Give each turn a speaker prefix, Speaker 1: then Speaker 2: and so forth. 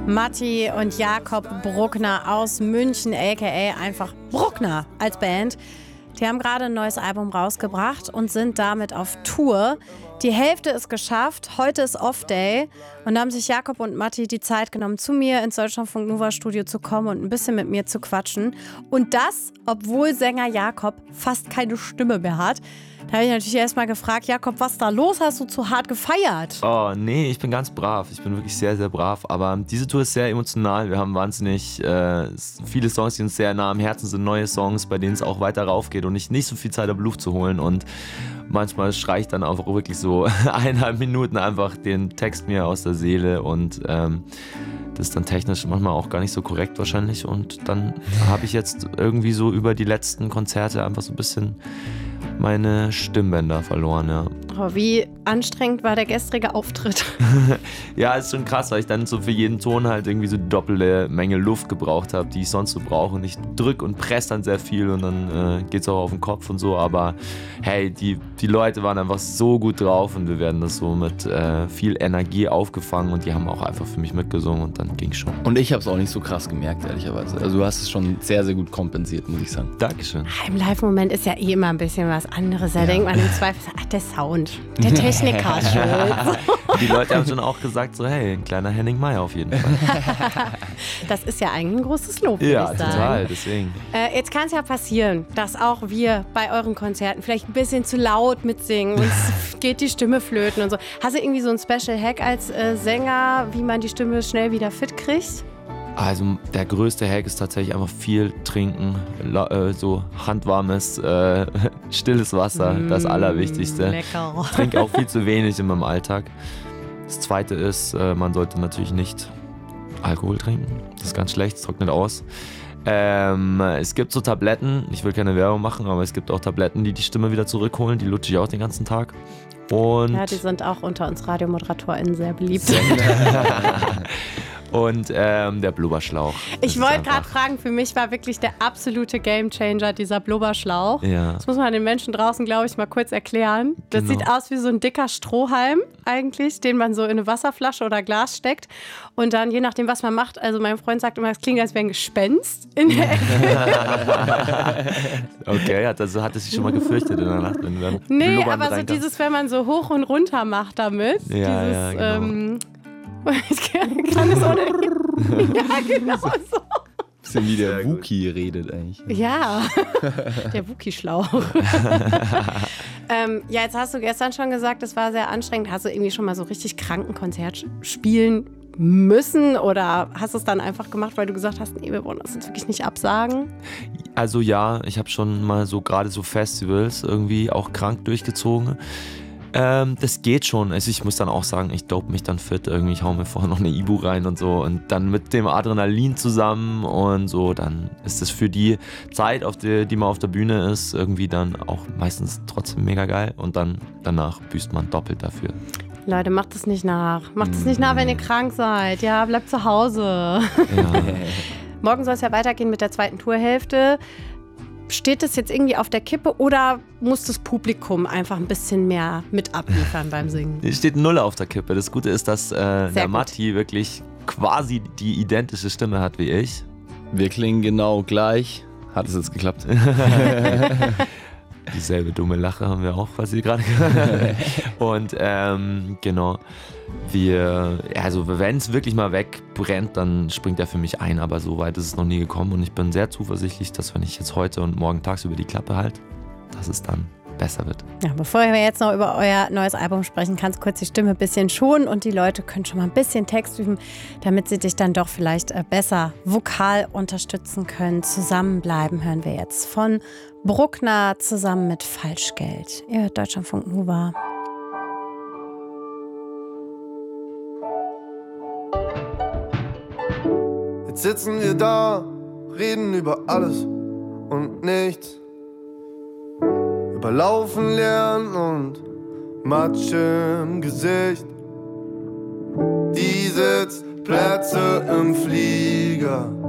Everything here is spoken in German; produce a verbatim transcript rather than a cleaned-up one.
Speaker 1: Matti und Jakob Bruckner aus München, aka einfach Bruckner als Band. Die haben gerade ein neues Album rausgebracht und sind damit auf Tour. Die Hälfte ist geschafft, heute ist Off-Day und da haben sich Jakob und Matti die Zeit genommen, zu mir ins Deutschlandfunk Nova Studio zu kommen und ein bisschen mit mir zu quatschen. Und das, obwohl Sänger Jakob fast keine Stimme mehr hat. Da habe ich natürlich erstmal gefragt, Jakob, was ist da los? Hast du zu hart gefeiert?
Speaker 2: Oh, nee, ich bin ganz brav. Ich bin wirklich sehr, sehr brav. Aber diese Tour ist sehr emotional. Wir haben wahnsinnig äh, viele Songs, die uns sehr nah am Herzen sind. Neue Songs, bei denen es auch weiter rauf geht und ich nicht so viel Zeit habe, Luft zu holen. Und manchmal schreie ich dann einfach wirklich so eineinhalb Minuten einfach den Text mir aus der Seele. Und ähm, das ist dann technisch manchmal auch gar nicht so korrekt wahrscheinlich. Und dann habe ich jetzt irgendwie so über die letzten Konzerte einfach so ein bisschen meine Stimmbänder verloren, ja.
Speaker 1: Oh, wie anstrengend war der gestrige Auftritt?
Speaker 2: Ja, ist schon krass, weil ich dann so für jeden Ton halt irgendwie so doppelte Menge Luft gebraucht habe, die ich sonst so brauche. Und ich drück und presse dann sehr viel und dann äh, geht's auch auf den Kopf und so. Aber hey, die, die Leute waren einfach so gut drauf und wir werden das so mit äh, viel Energie aufgefangen und die haben auch einfach für mich mitgesungen und dann ging's schon.
Speaker 3: Und ich habe es auch nicht so krass gemerkt, ehrlicherweise. Also du hast es schon sehr, sehr gut kompensiert, muss ich sagen.
Speaker 2: Dankeschön.
Speaker 1: Im Live-Moment ist ja eh immer ein bisschen was anderes. Da ja. denkt man im Zweifel, ach, der Sound, der Techniker ist schuld.
Speaker 2: Die Leute haben schon auch gesagt, so hey, ein kleiner Henning Mai auf jeden Fall.
Speaker 1: Das ist ja eigentlich ein großes Lob, würde
Speaker 2: ja,
Speaker 1: ich sagen.
Speaker 2: Total, deswegen.
Speaker 1: Äh, jetzt kann es ja passieren, dass auch wir bei euren Konzerten vielleicht ein bisschen zu laut mitsingen und es geht die Stimme flöten und so. Hast du irgendwie so einen Special Hack als äh, Sänger, wie man die Stimme schnell wieder fit kriegt?
Speaker 2: Also der größte Hack ist tatsächlich einfach viel trinken, la- äh, so handwarmes, äh, stilles Wasser, mm, das Allerwichtigste.
Speaker 1: Lecker.
Speaker 2: Ich trinke auch viel zu wenig in meinem Alltag. Das Zweite ist, äh, man sollte natürlich nicht Alkohol trinken, das ist ganz schlecht, es trocknet aus. Ähm, es gibt so Tabletten, ich will keine Werbung machen, aber es gibt auch Tabletten, die die Stimme wieder zurückholen, die lutsche ich auch den ganzen Tag. Und
Speaker 1: ja, die sind auch unter uns RadiomoderatorInnen sehr beliebt.
Speaker 2: Und ähm, der Blubberschlauch.
Speaker 1: Ich wollte gerade fragen, für mich war wirklich der absolute Gamechanger dieser Blubberschlauch.
Speaker 2: Ja.
Speaker 1: Das muss man den Menschen draußen, glaube ich, mal kurz erklären. Das genau. sieht aus wie so ein dicker Strohhalm eigentlich, den man so in eine Wasserflasche oder Glas steckt. Und dann, je nachdem, was man macht, also mein Freund sagt immer, es klingt, als wäre ein Gespenst in der Ecke.
Speaker 2: Okay, hat, also hat es sich schon mal gefürchtet in der Nacht? Wenn du dann
Speaker 1: nee, aber so dieses, wenn man so hoch und runter macht damit.
Speaker 2: Ja,
Speaker 1: dieses,
Speaker 2: ja, genau.
Speaker 1: ähm, ich kann, kann es ohne. Ja, genau so.
Speaker 3: Bisschen wie der Wookie redet eigentlich.
Speaker 1: Ja, der Wookie-Schlauch. ähm, ja, jetzt hast du gestern schon gesagt, es war sehr anstrengend. Hast du irgendwie schon mal so richtig kranken Konzert spielen müssen oder hast du es dann einfach gemacht, weil du gesagt hast, nee, wir wollen das jetzt wirklich nicht absagen?
Speaker 2: Also ja, ich habe schon mal so gerade so Festivals irgendwie auch krank durchgezogen. Ähm, das geht schon. Also ich muss dann auch sagen, ich dope mich dann fit. Irgendwie, ich hau mir vorher noch eine Ibu rein und so. Und dann mit dem Adrenalin zusammen und so, dann ist es für die Zeit, auf die, die man auf der Bühne ist, irgendwie dann auch meistens trotzdem mega geil. Und dann danach büßt man doppelt dafür.
Speaker 1: Leute, macht es nicht nach. Macht es nicht nach, wenn ihr krank seid. Ja, bleibt zu Hause. Ja. Morgen soll es ja weitergehen mit der zweiten Tourhälfte. Steht das jetzt irgendwie auf der Kippe oder muss das Publikum einfach ein bisschen mehr mit abliefern beim Singen?
Speaker 2: Es steht null auf der Kippe. Das Gute ist, dass äh, der Matti wirklich quasi die identische Stimme hat wie ich.
Speaker 3: Wir klingen genau gleich. Hat es jetzt geklappt?
Speaker 2: Dieselbe dumme Lache haben wir auch quasi gerade gehört. Und ähm, genau, wir, also wenn es wirklich mal wegbrennt, dann springt er für mich ein, aber so weit ist es noch nie gekommen und ich bin sehr zuversichtlich, dass wenn ich jetzt heute und morgen tagsüber die Klappe halte, dass es dann besser wird.
Speaker 1: Ja, bevor wir jetzt noch über euer neues Album sprechen, kannst du kurz die Stimme ein bisschen schonen und die Leute können schon mal ein bisschen Text üben, damit sie dich dann doch vielleicht besser vokal unterstützen können. Zusammenbleiben hören wir jetzt von Bruckner zusammen mit Falschgeld. Ihr hört Deutschlandfunk Nova.
Speaker 4: Jetzt sitzen wir da, reden über alles und nichts. Über Laufen lernen und Matsche im Gesicht. Die Sitzplätze im Flieger